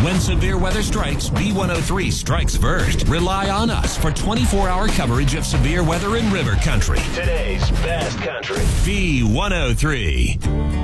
When severe weather strikes, B103 strikes first. Rely on us for 24-hour coverage of severe weather in River Country. Today's best country. B103.